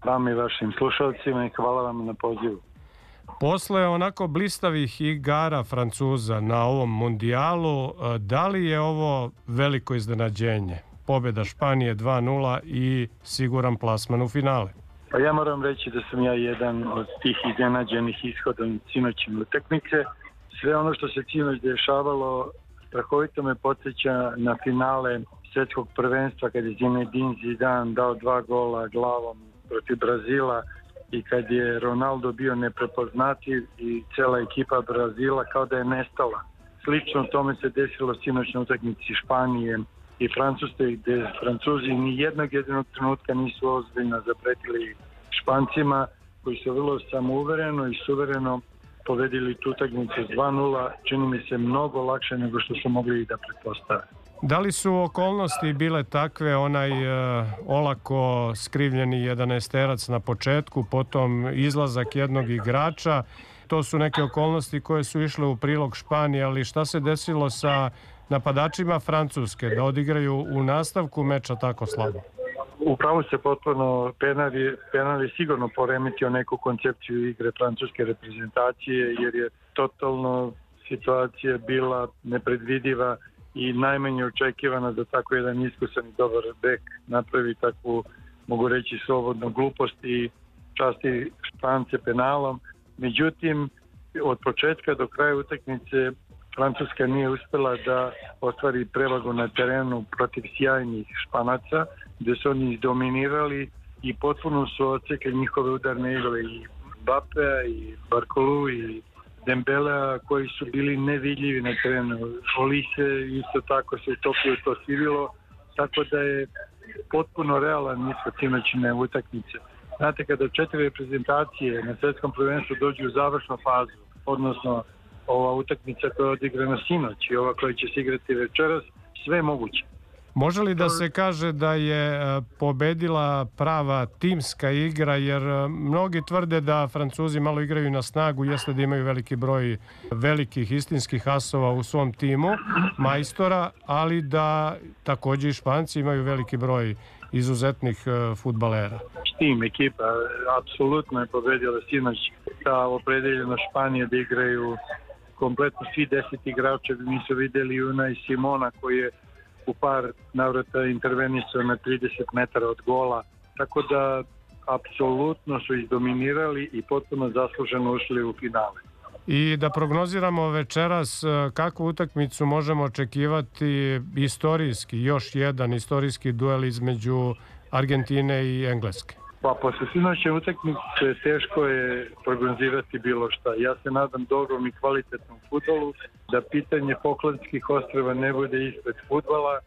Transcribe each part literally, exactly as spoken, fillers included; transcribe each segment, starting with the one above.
vam i vašim slušalcima i hvala vam na pozivu. Posle onako blistavih igara Francuza na ovom mundijalu, da li je ovo veliko iznenađenje? Pobjeda Španije dva nula i siguran plasman u finale. Pa ja moram reći da sam ja jedan od tih iznenađenih ishodom sinoćne utakmice. Sve ono što se sinoć dešavalo strahovito me podsjeća na finale svjetskog prvenstva kad je Zinedine Zidane dao dva gola glavom protiv Brazila i kad je Ronaldo bio neprepoznatljiv i cela ekipa Brazila kao da je nestala. Slično tome se desilo sinoć na utakmici Španije i Francuske, gde Francuzi ni jednog jedinog trenutka nisu ozbiljno zapretili Špancima, koji su vrlo samouvereno i suvereno pobedili tu utakmicu dva nula, čini mi se mnogo lakše nego što su mogli i da pretpostave. Da li su okolnosti bile takve, onaj e, olako skrivljeni jedanaesterac na početku, potom izlazak jednog igrača, to su neke okolnosti koje su išle u prilog Španije, ali šta se desilo sa napadačima Francuske da odigraju u nastavku meča tako slabo? Upravo se potpuno penal je, penal je sigurno poremetio neku koncepciju igre francuske reprezentacije, jer je totalno situacija bila nepredvidiva i najmanje očekivana da tako jedan iskusan i dobar bek napravi takvu, mogu reći, slobodnu glupost i časti Špance penalom. Međutim, od početka do kraja utakmice Francuska nije uspela da ostvari prevagu na terenu protiv sjajnih Španaca, gde su oni izdominirali i potpuno su odsekli njihove udarne igre i Mbappea i Barkolu i Dembelea, koji su bili nevidljivi na terenu. Olise isto tako se utopio to sivilo, tako da je potpuno realan ishod sinoćne utakmice. Znate, kada četiri reprezentacije na svetskom prvenstvu dođu u završnu fazu, odnosno ova utakmica koja je odigrana sinoć i ova koja će se igrati večeras, sve je moguće. Može li da se kaže da je pobedila prava timska igra, jer mnogi tvrde da Francuzi malo igraju na snagu, jeste da imaju veliki broj velikih istinskih asova u svom timu, majstora, ali da takođe i Španci imaju veliki broj izuzetnih fudbalera. Tim ekipa apsolutno je pobedila sinoć, ta opredeljena Španija da igraju kompletno svi deset igrača. Mi su videli Unai Simona koji je u par navrata intervenisao na trideset metara od gola, tako da apsolutno su izdominirali i potpuno zasluženo ušli u finale. I da prognoziramo večeras kakvu utakmicu možemo očekivati istorijski, još jedan istorijski duel između Argentine i Engleske. Pa posle sinoćne utakmice teško je prognozirati bilo šta. Ja se nadam dobrom i kvalitetnom fudbalu, da pitanje Falklandskih ostrva ne bude ispred fudbala,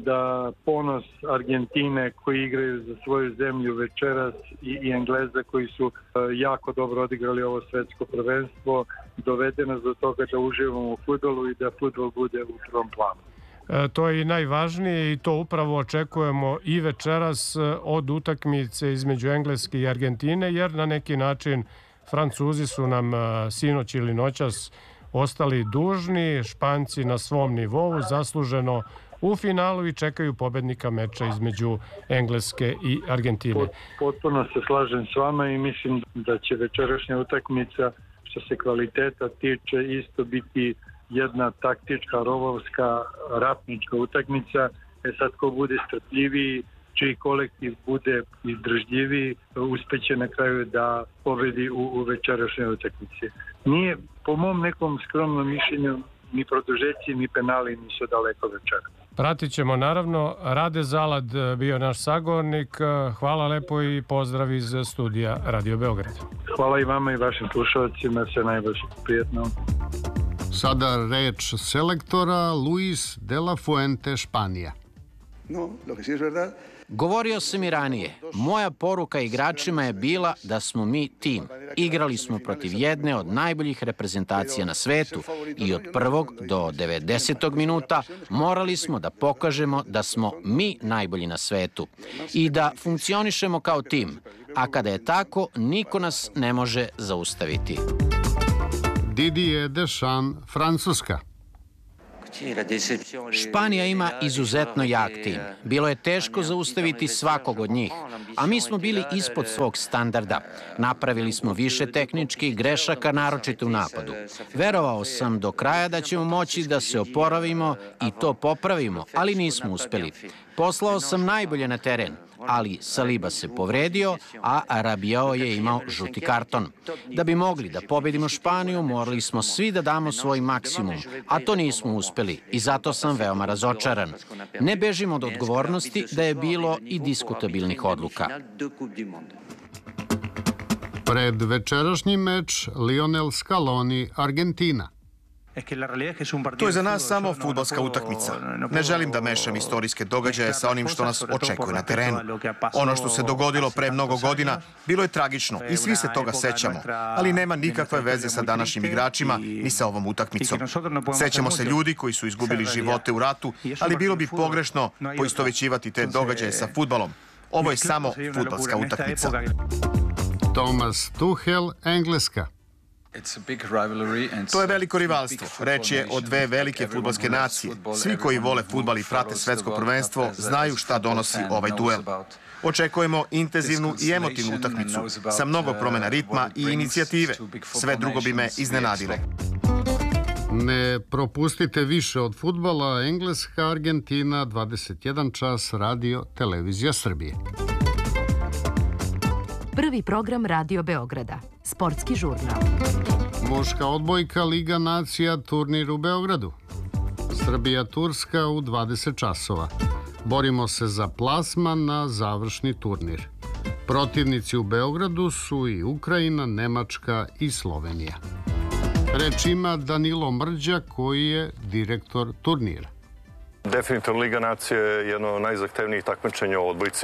da ponos Argentine koji igraju za svoju zemlju večeras i, i Engleza koji su uh, jako dobro odigrali ovo svetsko prvenstvo dovede nas do toga da uživamo u fudbalu i da fudbal bude u prvom planu. E, to je i najvažnije i to upravo očekujemo i večeras od utakmice između Engleske i Argentine, jer na neki način Francuzi su nam sinoć ili noćas ostali dužni, Španci na svom nivou, zasluženo u finalu i čekaju pobednika meča između Engleske i Argentine. Potpuno se slažem s vama i mislim da će večerašnja utakmica, što se kvaliteta tiče, isto biti jedna taktička, rovovska, ratnička utakmica. E sad, ko bude strpljiviji, čiji kolektiv bude izdržljiviji, uspeće na kraju da pobedi u, u večerašnjoj utakmici. Nije, po mom nekom skromnom mišljenju, ni produžeci, ni penali nisu daleko večera. Pratit ćemo naravno. Rade Zalad bio naš sagovornik. Hvala lepo i pozdrav iz studija Radio Beograd. Hvala i vama i vašim slušalcima. Sve najbolje. Prijetno. Sada reč selektora Luis de la Fuente, Španija. No, lo que sí es verdad. Govorio sam i ranije. Moja poruka igračima je bila da smo mi tim. Igrali smo protiv jedne od najboljih reprezentacija na svetu i od prvog do devedesetog minuta morali smo da pokažemo da smo mi najbolji na svetu i da funkcionišemo kao tim. A kada je tako, niko nas ne može zaustaviti. Didier Deschamps, Francuska. Španija ima izuzetno jak tim. Bilo je teško zaustaviti svakog od njih, a mi smo bili ispod svog standarda. Napravili smo više tehničkih grešaka, naročito u napadu. Verovao sam do kraja da ćemo moći da se oporavimo i to popravimo, ali nismo uspeli. Poslao sam najbolje na teren, ali Saliba se povredio, a Rabiot je imao žuti karton. Da bi mogli da pobedimo Španiju, morali smo svi da damo svoj maksimum, a to nismo uspeli i zato sam veoma razočaran. Ne bežim od odgovornosti da je bilo i diskutabilnih odluka. Pred večerašnji meč Lionel Scaloni, Argentina. To je za nas samo fudbalska utakmica. Ne želim da mešam istorijske događaje sa onim što nas očekuje na terenu. Ono što se dogodilo pre mnogo godina bilo je tragično i svi se toga sećamo, ali nema nikakve veze sa današnjim igračima ni sa ovom utakmicom. Sećamo se ljudi koji su izgubili živote u ratu, ali bilo bi pogrešno poistovećivati te događaje sa fudbalom. Ovo je samo fudbalska utakmica. Thomas Tuchel, Engleska. To je veliko rivalstvo. Reč je o dve velike fudbalske nacije. Svi koji vole fudbal i prate svetsko prvenstvo znaju šta donosi ovaj duel. Očekujemo intenzivnu i emotivnu utakmicu sa mnogo promena ritma i inicijative. Sve drugo bi me iznenadilo. Ne propustite više od fudbala. Engleska, Argentina, dvadeset jedan čas, Radio Televizija Srbije. Prvi program Radio Beograda. Sportski žurnal. Muška odbojka Liga nacija, turnir u Beogradu. Srbija-Turska u dvadeset časova. Borimo se za plasman na završni turnir. Protivnici u Beogradu su i Ukrajina, Nemačka i Slovenija. Reč ima Danilo Mrđa, koji je direktor turnira. Definitivno Liga nacije je jedno od najzahtevnijih takmičenja u odbojci.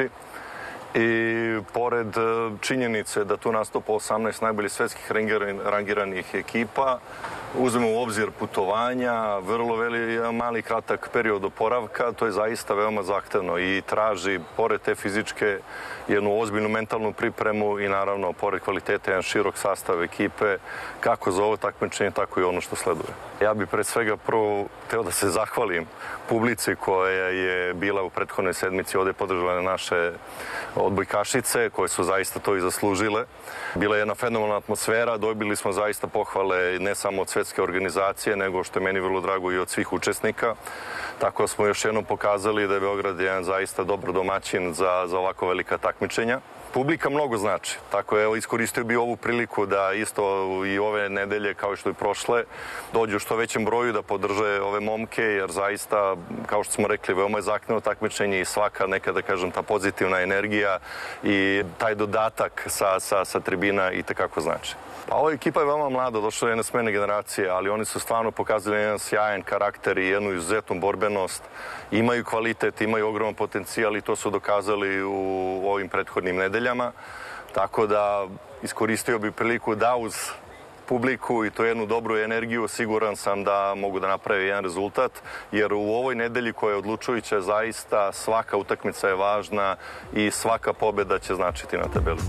I pored činjenice da tu nastupa osamnaest najboljih svetskih rangiranih ekipa, uzmemo u obzir putovanja, vrlo veli, mali kratak period oporavka, to je zaista veoma zahtevno i traži, pored te fizičke, jednu ozbiljnu mentalnu pripremu i naravno, pored kvaliteta, jedan širok sastav ekipe, kako za ovo takmičenje, tako i ono što sleduje. Ja bih pre svega prvo hteo da se zahvalim publici koja je bila u prethodnoj sedmici ovde podržala naše odbojkašice, koje su zaista to i zaslužile. Bila je jedna fenomenalna atmosfera, dobili smo zaista pohvale ne samo od svetske organizacije, nego što je meni vrlo drago i od svih učesnika. Tako da smo još jednom pokazali da je Beograd jedan zaista dobar domaćin za, za ovako velika takmičenja. Publika mnogo znači, tako je, iskoristio bi ovu priliku da isto i ove nedelje, kao što i prošle, dođu što većem broju da podrže ove momke, jer zaista, kao što smo rekli, veoma je zahtevno takmičenje i svaka neka, da kažem, ta pozitivna energija i taj dodatak sa, sa, sa tribina i tekako znači. Pa ova ekipa je veoma mlada, došla je jedna smene generacije, ali oni su stvarno pokazali jedan sjajan karakter i jednu izuzetnu borbenost. Imaju kvalitet, imaju ogroman potencijal i to su dokazali u ovim prethodnim nedeljama. Tako da iskoristio bi priliku da uz publiku i to jednu dobru energiju, siguran sam da mogu da naprave jedan rezultat, jer u ovoj nedelji koja je odlučujuća zaista svaka utakmica je važna i svaka pobjeda će značiti na tabeli.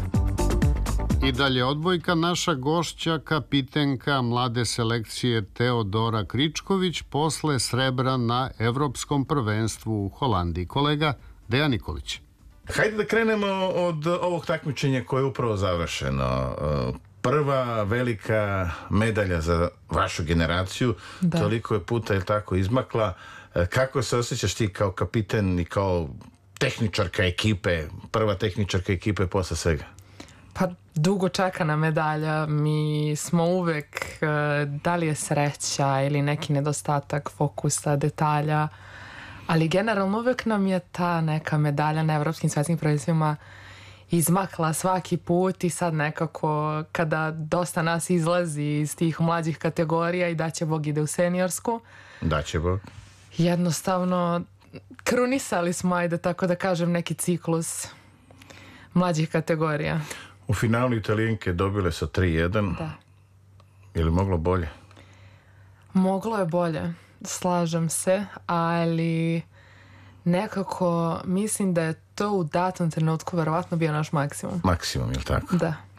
I dalje odbojka, naša gošća, kapitenka mlade selekcije Teodora Kričković posle srebra na Evropskom prvenstvu u Holandiji. Kolega Dejan Nikolić. Hajde da krenemo od ovog takmičenja koje je upravo završeno. Prva velika medalja za vašu generaciju, da. Toliko je puta je tako izmakla. Kako se osjećaš ti kao kapiten i kao tehničarka ekipe, prva tehničarka ekipe posle svega? Pa dugo čekana medalja, mi smo uvek, da li je sreća ili neki nedostatak fokusa, detalja, ali generalno uvek nam je ta neka medalja na evropskim svetskim prvenstvima izmakla svaki put i sad nekako kada dosta nas izlazi iz tih mlađih kategorija i da će Bog ide u seniorsku. Da će Bog. Jednostavno krunisali smo, ajde tako da kažem, neki ciklus mlađih kategorija. U finalu Italijanke dobile sa tri jedan. Da. Je li moglo bolje? Moglo je bolje, slažem se, ali nekako mislim da je to u datom trenutku verovatno bio naš maksimum. Maksimum, je li tako? Da.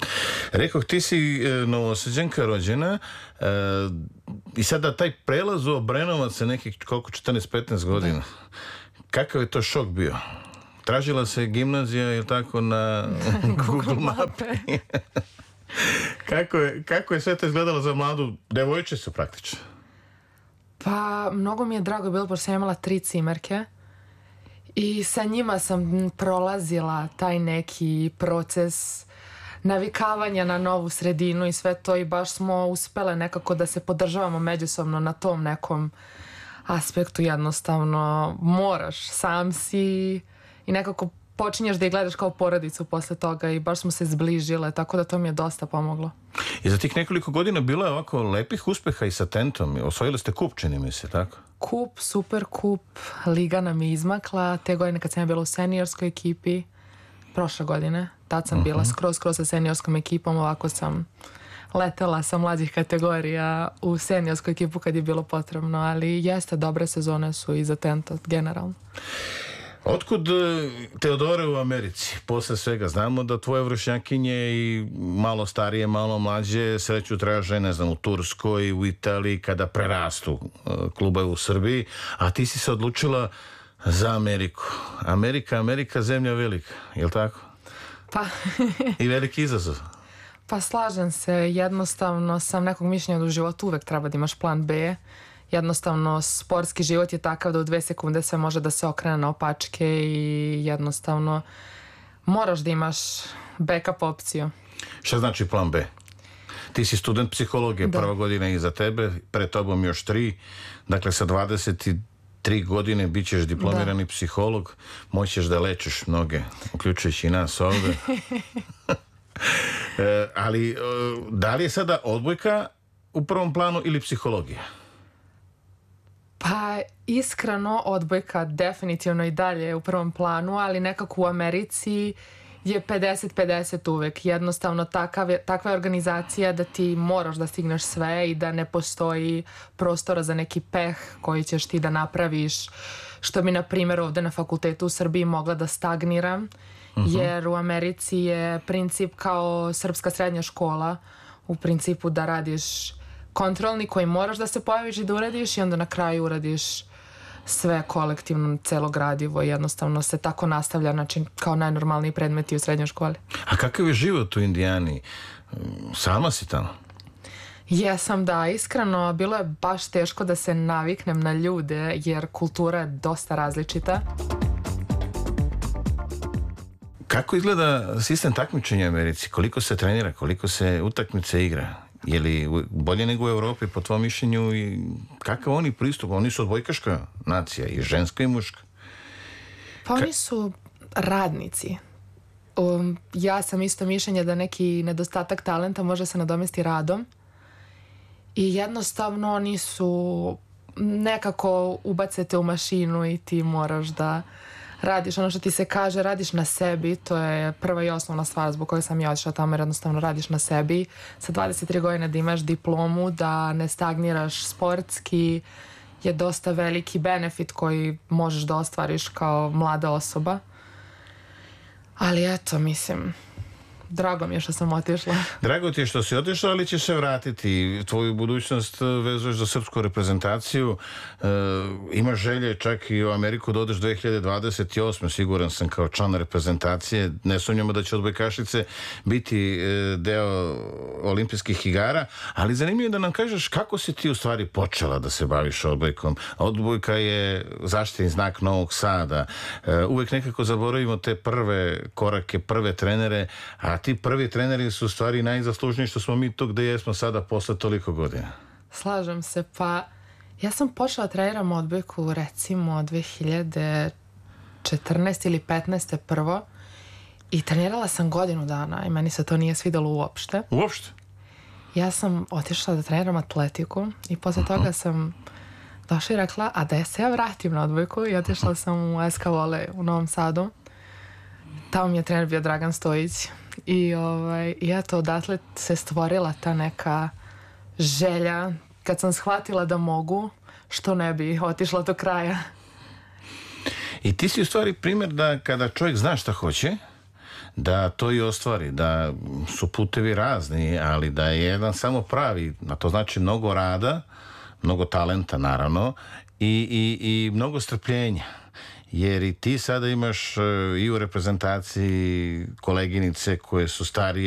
Rekoh, ti si e, Novosađanka rođena e, i sada taj prelaz u Obrenovac sa nekih koliko četrnaest petnaest godina. Da. Kakav je to šok bio? Tražila se gimnazija ili tako na Google mape? kako, je, kako je sve to izgledalo za mladu devojčicu praktično? Pa, mnogo mi je drago bilo, pošto sam imala tri cimerke i sa njima sam prolazila taj neki proces navikavanja na novu sredinu i sve to i baš smo uspele nekako da se podržavamo međusobno na tom nekom aspektu. Jednostavno moraš, sam si i nekako počinješ da ih gledaš kao porodicu posle toga i baš smo se zbližile, tako da to mi je dosta pomoglo. I za tih nekoliko godina bilo je ovako lepih uspeha i sa tentom. Osvojili ste kup, čini mi se, tako? Kup, super kup, liga nam je izmakla. Te godine kad sam ja bila u seniorskoj ekipi, prošle godine, tad sam uh-huh. bila skroz, skroz sa seniorskom ekipom, ovako sam letela sa mlađih kategorija u seniorsku ekipu kad je bilo potrebno, ali jeste, dobre sezone su i za tenta generalno. Otkud Teodore u Americi? Posle svega znamo da tvoje vršnjakinje i malo starije, malo mlađe sreću traže, ne znam, u Turskoj, u Italiji, kada prerastu klube u Srbiji, a ti si se odlučila za Ameriku. Amerika, Amerika, zemlja velika, je li tako? Pa. I veliki izazov. Pa slažem se, jednostavno sam nekog mišljenja da u životu uvek treba da imaš plan B. Jednostavno, sportski život je takav da u dve sekunde sve može da se okrene na opačke i jednostavno moraš da imaš backup opciju. Šta znači plan B? Ti si student psihologije, da. Prva godina iza tebe, pre tobom još tri, dakle sa dvadeset tri godine bit ćeš diplomirani da. Psiholog, moćeš da lečeš mnoge, uključujući i nas ovde. e, ali da li je sada odbojka u prvom planu ili psihologija? Pa iskreno odbojka definitivno i dalje u prvom planu, ali nekako u Americi je pedeset pedeset uvek. Jednostavno takav je, takva je organizacija da ti moraš da stigneš sve i da ne postoji prostora za neki peh koji ćeš ti da napraviš, što bi na primjer ovde na fakultetu u Srbiji mogla da stagniram, uh-huh. jer u Americi je princip kao srpska srednja škola, u principu da radiš kontrolni koji moraš da se pojaviš i da uradiš i onda na kraju uradiš sve kolektivno, celo gradivo, jednostavno se tako nastavlja, znači kao najnormalniji predmeti u srednjoj školi. A kakav je život u Indijani? Sama si tamo? Jesam, da, iskreno, bilo je baš teško da se naviknem na ljude jer kultura je dosta različita. Kako izgleda sistem takmičenja u Americi? Koliko se trenira, koliko se utakmice igra? Je li bolje nego u Evropi po tvojom mišljenju i kakav oni pristup? Oni su odbojkaška nacija, i ženska i muška. Pa oni su radnici. Um, ja sam isto mišljenja da neki nedostatak talenta može se nadomesti radom i jednostavno oni su nekako ubacete u mašinu i ti moraš da radiš ono što ti se kaže, radiš na sebi, to je prva i osnovna stvar zbog koje sam ja odšla tamo, jer jednostavno radiš na sebi. Sa dvadeset tri godine da imaš diplomu, da ne stagniraš sportski, je dosta veliki benefit koji možeš da ostvariš kao mlada osoba. Ali eto, mislim, drago mi je što sam otišla. Drago ti je što si otišla, ali ćeš se vratiti. Tvoju budućnost vezuješ za srpsku reprezentaciju. E, imaš želje čak i u Ameriku da odeš dve hiljade dvadeset osme. Siguran sam kao član reprezentacije. Ne sumnjamo da će odbojkašice biti e, deo olimpijskih igara. Ali zanimljivo je da nam kažeš kako si ti u stvari počela da se baviš odbojkom. Odbojka je zaštitni znak Novog Sada. E, uvek nekako zaboravimo te prve korake, prve trenere, a ti prvi treneri su u stvari najzaslužniji što smo mi tu gde jesmo sada posle toliko godina. Slažem se, pa ja sam počela treniram odbojku recimo dve hiljade četrnaeste ili petnaeste prvo i trenirala sam godinu dana i meni se to nije svidelo uopšte. Uopšte? Ja sam otišla da treniram atletiku i posle uh-huh. toga sam došla i rekla, a da se ja vratim na odbojku i otišla sam u es ka Vole u Novom Sadu. Tamo mi je trener bio Dragan Stojić. I, ovaj, i eto, odatle se stvorila ta neka želja. Kad sam shvatila da mogu, što ne bi otišla do kraja. I ti si u stvari primjer da kada čovjek zna šta hoće, da to i ostvari, da su putevi razni, ali da je jedan samo pravi, a to znači mnogo rada, mnogo talenta naravno i, i, i mnogo strpljenja. Jer i ti sada imaš i u reprezentaciji koleginice koje su starije